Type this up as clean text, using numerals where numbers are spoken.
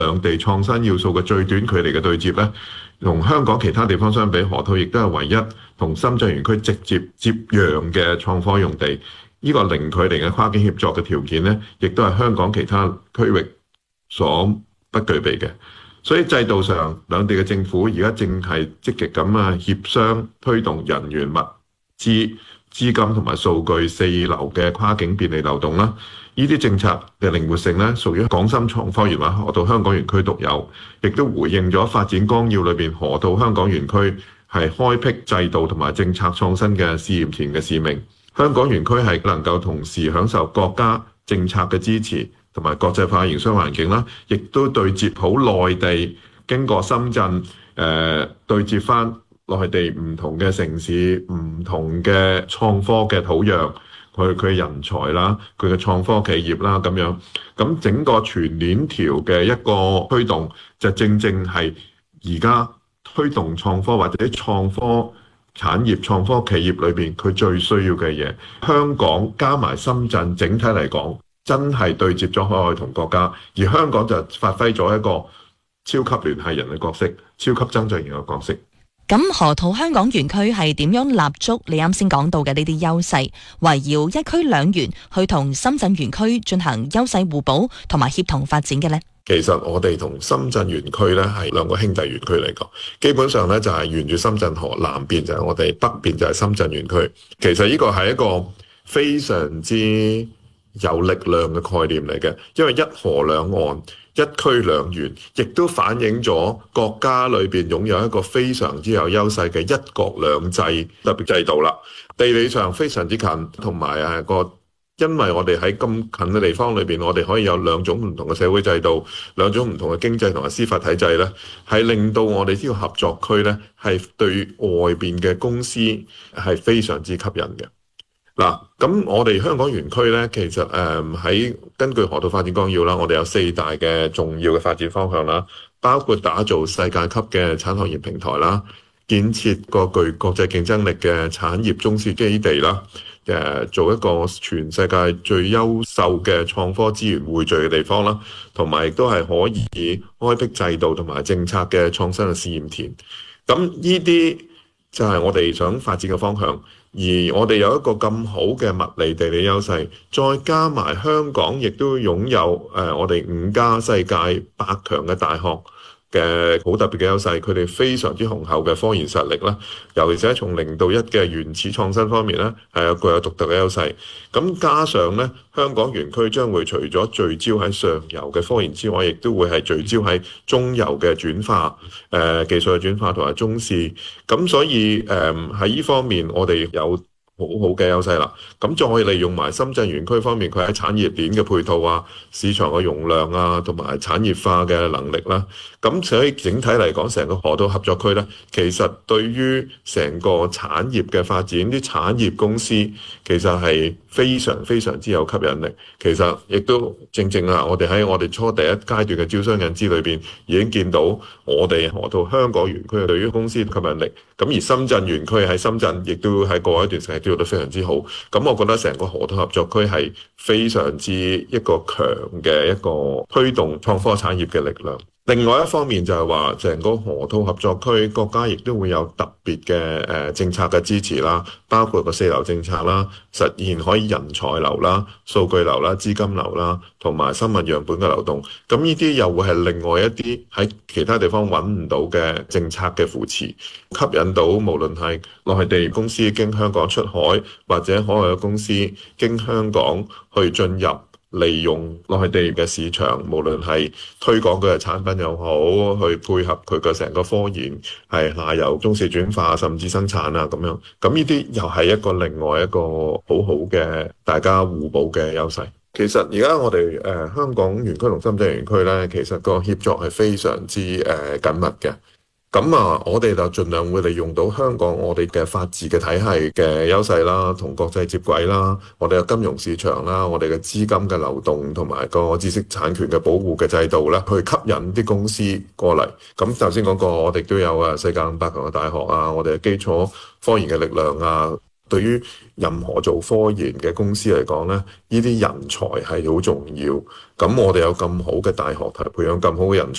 兩地創新要素嘅最短距離嘅對接呢，同香港其他地方相比，河套亦都係唯一同深圳園區直接接壤嘅創科用地。呢個零距離嘅跨境協作嘅條件呢，亦都係香港其他區域所不具備嘅。所以制度上，兩地嘅政府而家正係積極咁協商推動人員、物資、資金同埋數據四流嘅跨境便利流動啦。呢啲政策嘅靈活性咧，屬於港深創科園或河套香港園區獨有，亦都回應咗發展綱要裏邊河套香港園區係開闢制度同埋政策創新嘅試驗田嘅使命。香港園區係能夠同時享受國家政策嘅支持同埋國際化營商環境啦，亦都對接好內地經過深圳對接翻內地唔同嘅城市、唔同嘅創科嘅土壤。佢人才啦，佢嘅創科企業啦，咁樣，咁整個全鏈條嘅一個推動，就正正係而家推動創科或者創科產業、創科企業裏邊佢最需要嘅嘢。香港加埋深圳，整體嚟講，真係對接咗海外同國家，而香港就發揮咗一個超級聯繫人嘅角色、超級增長型嘅角色。 咁河套香港園區係點樣立足你啱先講到嘅呢啲優勢，圍繞一區兩園去同深圳園區進行優勢互補同埋協同發展嘅呢？ 其實我哋同深圳園區咧係兩個兄弟園區嚟講，基本上咧就係沿住深圳河，南邊就係我哋，北邊就係深圳園區。其實呢個係一個非常之有力量嘅概念嚟嘅，因為一河兩岸，一區兩園，亦都反映咗國家裏邊擁有一個非常之有優勢嘅一國兩制特別制度啦。地理上非常之近，同埋因為我哋喺咁近嘅地方裏邊，我哋可以有兩種唔同嘅社會制度，兩種唔同嘅經濟同埋司法體制咧，係令到我哋呢個合作區咧係對外邊嘅公司係非常之吸引嘅。嗱，咁我哋香港園區咧，其實喺根據河套發展綱要啦，我哋有四大嘅重要嘅發展方向啦，包括打造世界級嘅產學研平台啦，建設個具國際競爭力嘅產業中樞基地啦，做一個全世界最優秀嘅創科資源匯聚嘅地方啦，同埋亦都係可以開闢制度同埋政策嘅創新嘅試驗田。咁呢啲就係我哋想發展嘅方向。而我哋有一個咁好嘅物理地理優勢，再加埋香港亦都擁有我哋5家世界100強嘅大學嘅好特別嘅優勢，佢哋非常之雄厚嘅科研實力啦，尤其是從0到1嘅原始創新方面咧，係有具有獨特嘅優勢。咁加上咧，香港園區將會除咗聚焦喺上游嘅科研之外，亦都會係聚焦喺中游嘅轉化、技術嘅轉化同埋中試。咁所以喺呢方面，我哋有好好嘅優勢啦，咁再利用埋深圳園區方面，佢喺產業鏈嘅配套啊、市場嘅容量啊，同埋產業化嘅能力啦，咁所以整體嚟講，成個河套合作區咧，其實對於成個產業嘅發展，啲產業公司其實係非常非常之有吸引力。其實亦都正正啊，我哋喺我哋初第一階段嘅招商引資裏邊已經見到我哋河套香港園區對於公司吸引力。咁而深圳園區喺深圳亦都喺過一段時間做得非常之好。咁我覺得成個河套合作區係非常之一個強嘅一個推動創科產業嘅力量。另外一方面就係話，成個河套合作區國家亦都會有特別嘅政策嘅支持啦，包括個4流政策啦，實現可以人才流啦、數據流啦、資金流啦，同埋生物樣本嘅流動。咁呢啲又會係另外一啲喺其他地方揾唔到嘅政策嘅扶持，吸引到無論係內地公司經香港出海，或者海外嘅公司經香港去進入。利用內地嘅市場，無論係推廣佢嘅產品又好，去配合佢嘅成個科研，係下游中試轉化，甚至生產啊咁樣。咁呢啲又係一個另外一個好好嘅大家互補嘅優勢。其實而家我哋香港園區同深圳園區咧，其實個協作係非常之緊密嘅。咁啊，我哋就盡量會利用到香港我哋嘅法治嘅體系嘅優勢啦，同國際接軌啦，我哋嘅金融市場啦，我哋嘅資金嘅流動同埋個知識產權嘅保護嘅制度啦，去吸引啲公司過嚟。咁頭先講過，我哋都有世界500強嘅大學啊，我哋嘅基礎科研嘅力量啊， 對於任何做科研嘅公司嚟講咧，呢啲人才係好重要。咁我哋有咁好嘅大學培養咁好嘅人才。